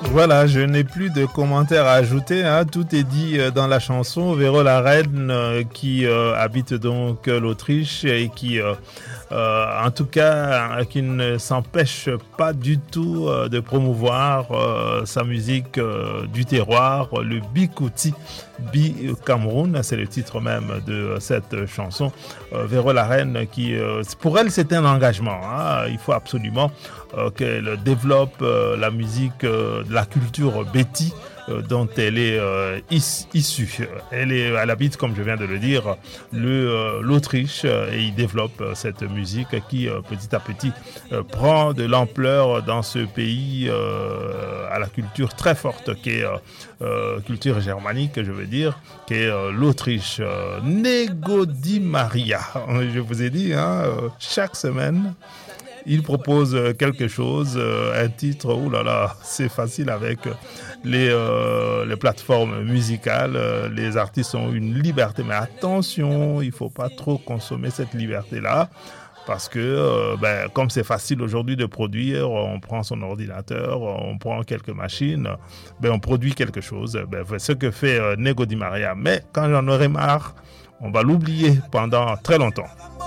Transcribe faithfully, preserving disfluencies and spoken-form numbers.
Voilà, je n'ai plus de commentaires à ajouter, hein. Tout est dit dans la chanson. Véro la Reine euh, qui euh, habite donc l'Autriche et qui, euh, euh, en tout cas, euh, qui ne s'empêche pas du tout euh, de promouvoir euh, sa musique euh, du terroir, le Bikouti Bi Cameroun, c'est le titre même de cette chanson. Euh, Véro la Reine qui, euh, pour elle, c'est un engagement, hein. Il faut absolument euh, qu'elle développe euh, la musique euh, de la culture Béti euh, dont elle est euh, is, issue. Elle, est, elle habite, comme je viens de le dire, le, euh, l'Autriche euh, et il développe euh, cette musique qui euh, petit à petit euh, prend de l'ampleur dans ce pays euh, à la culture très forte qui est euh, euh, culture germanique, je veux dire, qui est euh, l'Autriche. Euh, Nego Di Maria, je vous ai dit, hein, euh, chaque semaine il propose quelque chose, euh, un titre, ouh là là, c'est facile avec les, euh, les plateformes musicales. Euh, les artistes ont une liberté, mais attention, il ne faut pas trop consommer cette liberté-là. Parce que, euh, ben, comme c'est facile aujourd'hui de produire, on prend son ordinateur, on prend quelques machines, ben, on produit quelque chose. Ben, c'est ce que fait euh, Nego Di Maria. Mais quand j'en aurai marre, on va l'oublier pendant très longtemps.